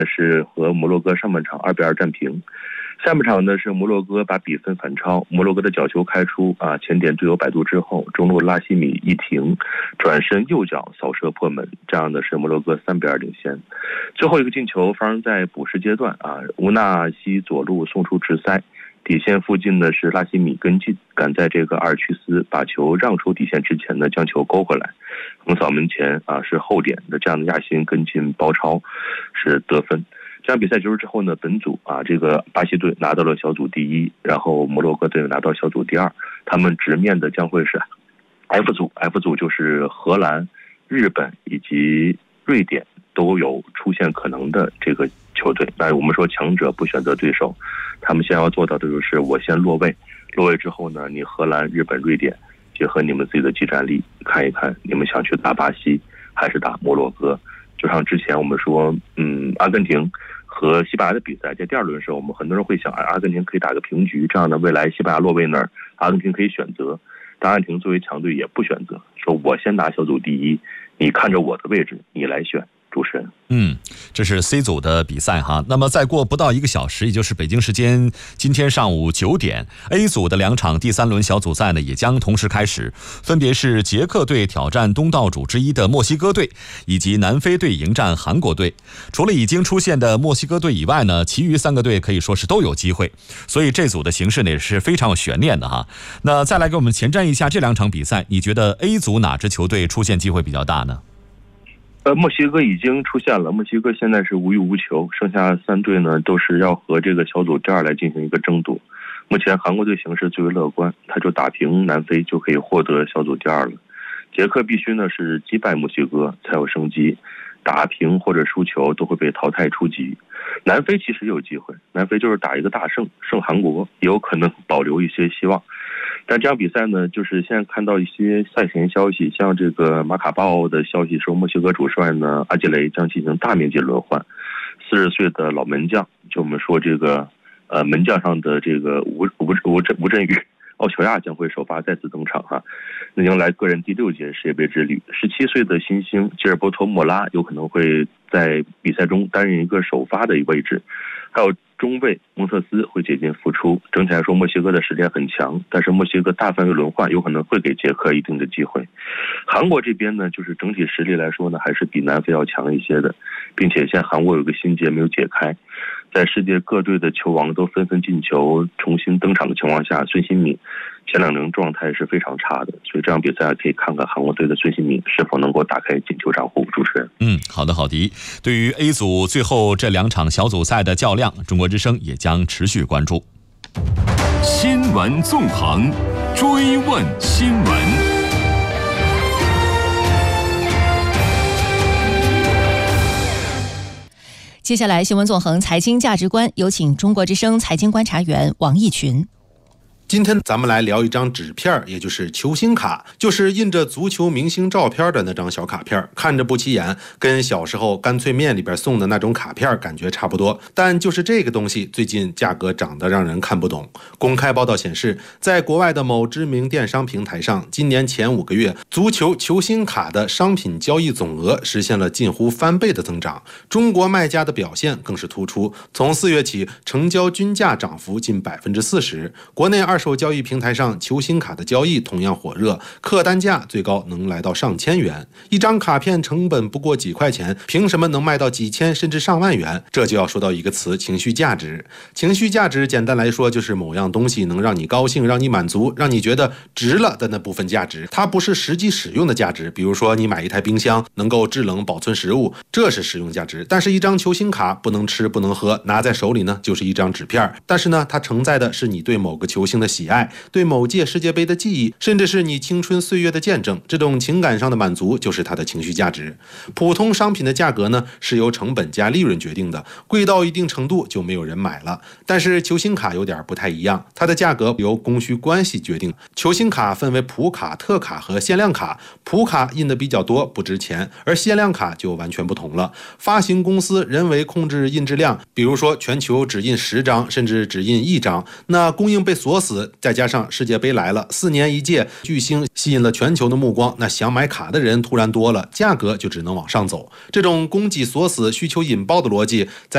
是和摩洛哥上半场2-2战平。下半场呢是摩洛哥把比分反超，摩洛哥的角球开出前点队友摆渡之后，中路拉希米一停，转身右脚扫射破门，这样的是摩洛哥3-2领先。最后一个进球发生在补时阶段乌纳西左路送出直塞，底线附近的是拉希米跟进，赶在这个阿尔屈斯把球让出底线之前呢，将球勾回来，横扫门前是后点的这样的亚辛跟进包抄是得分。这场比赛结束之后呢，本组这个巴西队拿到了小组第1，然后摩洛哥队拿到小组第2，他们直面的将会是 F 组。F 组就是荷兰、日本以及瑞典都有出现可能的这个球队。那我们说强者不选择对手，他们先要做到的就是我先落位，落位之后呢，你荷兰、日本、瑞典结合你们自己的技战力，看一看你们想去打巴西还是打摩洛哥。就像之前我们说阿根廷和西班牙的比赛，在第2轮的时候，我们很多人会想阿根廷可以打个平局，这样的未来西班牙落位那儿，阿根廷可以选择，但阿根廷作为强队也不选择，说我先拿小组第1，你看着我的位置，你来选。主持人， 这是 C 组的比赛哈。那么再过不到1个小时，也就是北京时间今天上午9点 ，A 组的2场第3轮小组赛呢也将同时开始，分别是捷克队挑战东道主之一的墨西哥队，以及南非队迎战韩国队。除了已经出现的墨西哥队以外呢，其余3个队可以说是都有机会，所以这组的形势呢也是非常有悬念的哈。那再来给我们前瞻一下这2场比赛，你觉得 A 组哪支球队出现机会比较大呢？ 墨西哥已经出现了，墨西哥现在是无欲无求，剩下3队呢都是要和这个小组第2来进行一个争夺。目前韩国队形势最为乐观，他就打平南非就可以获得小组第2了。捷克必须呢是击败墨西哥才有升级，打平或者输球都会被淘汰出局。南非其实也有机会，南非就是打一个大胜，胜韩国，也有可能保留一些希望。但这场比赛呢，就是现在看到一些赛前消息，像这个马卡巴奥的消息说，墨西哥主帅呢阿基雷将进行大面积轮换，40岁的老门将，就我们说这个门将上的这个吴镇宇奥乔亚将会首发再次登场那迎来个人第6届世界杯之旅。17岁的新星吉尔伯托莫拉有可能会在比赛中担任一个首发的一个位置，还有中卫蒙特斯会解禁复出。整体来说，墨西哥的实力很强，但是墨西哥大范围轮换有可能会给捷克一定的机会。韩国这边呢，就是整体实力来说呢，还是比南非要强一些的，并且现在韩国有个心结没有解开，在世界各队的球王都纷纷进球重新登场的情况下，孙兴慜前2轮状态是非常差的，所以这场比赛可以看看韩国队的孙兴慜是否能够打开进球账户。主持人， 好的。对于 A 组最后这2场小组赛的较量，中国之声也将持续关注。 新闻纵横，追问新闻。 接下来新闻纵横财经价值观，有请中国之声财经观察员王毅群。 今天咱们来聊一张纸片，也就是球星卡，就是印着足球明星照片的那张小卡片，看着不起眼，跟小时候干脆面里边送的那种卡片感觉差不多。但就是这个东西最近价格涨得让人看不懂。公开报道显示，在国外的某知名电商平台上，今年前5个月，足球球星卡的商品交易总额实现了近乎翻倍的增长。中国卖家的表现更是突出，从4月起，成交均价涨幅近40%。国内二手交易平台上球星卡的交易同样火热，客单价最高能来到上千元。一张卡片成本不过几块钱，凭什么能卖到几千甚至上万元？这就要说到一个词，情绪价值。情绪价值简单来说就是某样东西能让你高兴，让你满足，让你觉得值了的那部分价值，它不是实际使用的价值。比如说你买一台冰箱能够制冷保存食物，这是实用价值。但是一张球星卡不能吃不能喝，拿在手里呢就是一张纸片，但是呢它承载的是你对某个球星的喜爱，对某届世界杯的记忆，甚至是你青春岁月的见证。这种情感上的满足就是它的情绪价值。普通商品的价格呢是由成本加利润决定的，贵到一定程度就没有人买了。但是球星卡有点不太一样，它的价格由供需关系决定。球星卡分为普卡、特卡和限量卡，普卡印的比较多不值钱，而限量卡就完全不同了。发行公司人为控制印制量，比如说全球只印10张甚至只印1张，那供应被锁死，再加上世界杯来了，4年一届，巨星吸引了全球的目光，那想买卡的人突然多了，价格就只能往上走。这种供给锁死、需求引爆的逻辑在